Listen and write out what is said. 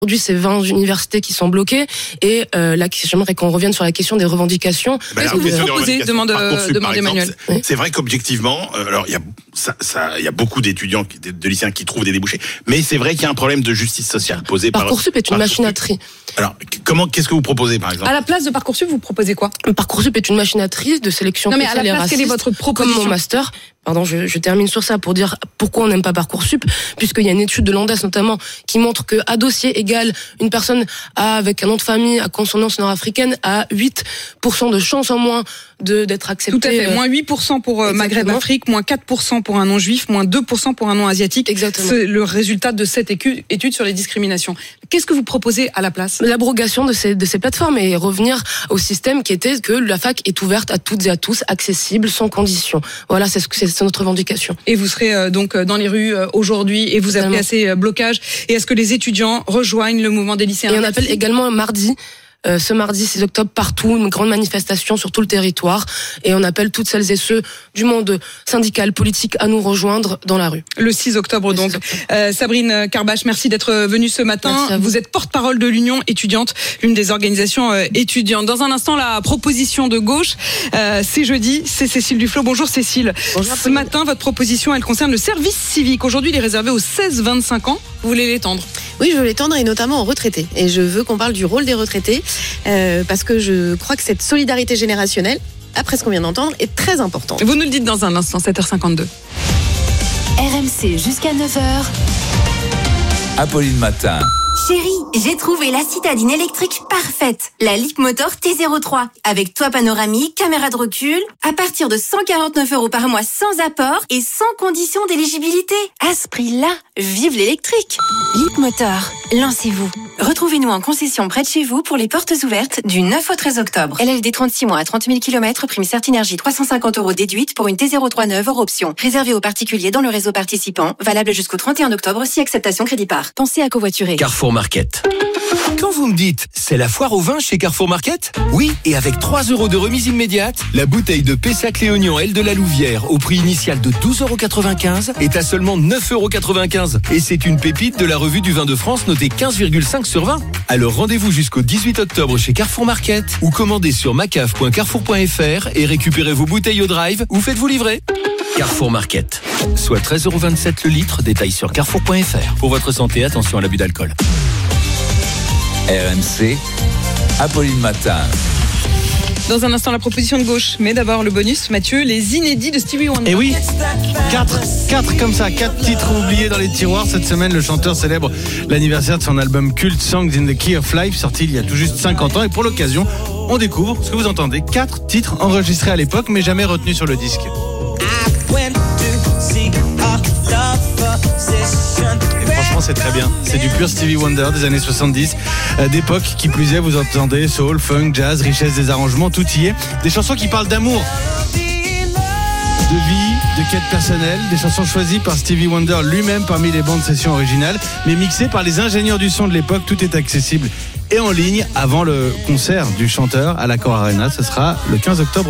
Aujourd'hui, c'est 20 universités qui sont bloquées et j'aimerais qu'on revienne sur la question des revendications. Qu'est-ce que vous proposez, demande Emmanuel. C'est vrai qu'objectivement, alors il y a beaucoup d'étudiants, de lycéens qui trouvent des débouchés, mais c'est vrai qu'il y a un problème de justice sociale posé par Parcoursup est une machine à tri. Alors, qu'est-ce que vous proposez, par exemple? À la place de Parcoursup, vous proposez quoi? Parcoursup est une machine à tri de sélection sociale et raciste. Non, mais à la place, quelle est votre proposition? Comme mon master. Pardon, je termine sur ça pour dire pourquoi on n'aime pas Parcoursup, puisqu'il y a une étude de l'ANDES notamment qui montre que à dossier égal, une personne avec un nom de famille à consonance nord-africaine a 8% de chance en moins d'être acceptée. Tout à fait. Moins 8% pour Maghreb Afrique, moins 4% pour un non juif, moins 2% pour un non asiatique. Exactement. C'est le résultat de cette étude sur les discriminations. Qu'est-ce que vous proposez à la place? L'abrogation de ces plateformes et revenir au système qui était que la fac est ouverte à toutes et à tous, accessible, sans condition. Voilà, c'est notre revendication. Et vous serez donc dans les rues aujourd'hui et vous appelez à ces blocages. Et est-ce que les étudiants rejoignent le mouvement des lycéens? Et on appelle également ce mardi 6 octobre partout, une grande manifestation sur tout le territoire. Et on appelle toutes celles et ceux du monde syndical, politique à nous rejoindre dans la rue. Le 6 octobre donc. Sabrine Karbache, merci d'être venue ce matin. Vous êtes porte-parole de l'Union étudiante, l'une des organisations étudiantes. Dans un instant, la proposition de gauche, c'est jeudi, c'est Cécile Duflot. Bonjour Cécile. Bonjour. Ce matin, votre proposition, elle concerne le service civique. Aujourd'hui, il est réservé aux 16-25 ans. Vous voulez l'étendre? Oui, je veux l'étendre et notamment aux retraités. Et je veux qu'on parle du rôle des retraités parce que je crois que cette solidarité générationnelle, après ce qu'on vient d'entendre, est très importante. Vous nous le dites dans un instant, 7h52. RMC jusqu'à 9h. Apolline Matin. Chérie, j'ai trouvé la citadine électrique parfaite. La Leapmotor T03. Avec toit panoramique, caméra de recul. À partir de 149 € par mois sans apport et sans condition d'éligibilité. À ce prix-là, vive l'électrique. Leapmotor, lancez-vous. Retrouvez-nous en concession près de chez vous pour les portes ouvertes du 9 au 13 octobre. LLD 36 mois à 30 000 km, prime Certinergie 350 € déduite pour une T03 neuve hors option. Réservé aux particuliers dans le réseau participant. Valable jusqu'au 31 octobre si acceptation crédit par. Pensez à covoiturer. Carrefour Market. Quand vous me dites, c'est la foire au vin chez Carrefour Market? Oui, et avec 3 € de remise immédiate, la bouteille de Pessac Léognan L de la Louvière, au prix initial de 12,95 € est à seulement 9,95 €. Et c'est une pépite de la revue du vin de France notée 15,5 sur 20. Alors rendez-vous jusqu'au 18 octobre chez Carrefour Market ou commandez sur macaf.carrefour.fr et récupérez vos bouteilles au drive ou faites-vous livrer. Carrefour Market, soit 13,27 € le litre, détail sur carrefour.fr. Pour votre santé, attention à l'abus d'alcool. RMC, Apolline Matin. Dans un instant, la proposition de gauche. Mais d'abord, le bonus, Mathieu, les inédits de Stevie Wonder. Et oui, 4 comme ça, 4 titres oubliés dans les tiroirs. Cette semaine, le chanteur célèbre l'anniversaire de son album culte Songs in the Key of Life, sorti il y a tout juste 50 ans. Et pour l'occasion, on découvre ce que vous entendez. 4 titres enregistrés à l'époque, mais jamais retenus sur le disque. Et franchement, c'est très bien. C'est du pur Stevie Wonder des années 70, d'époque qui plus est. Vous entendez soul, funk, jazz, richesse des arrangements, tout y est. Des chansons qui parlent d'amour, de vie, de quête personnelle. Des chansons choisies par Stevie Wonder lui-même parmi les bandes sessions originales, mais mixées par les ingénieurs du son de l'époque. Tout est accessible et en ligne avant le concert du chanteur à l'Accor Arena. Ce sera le 15 octobre.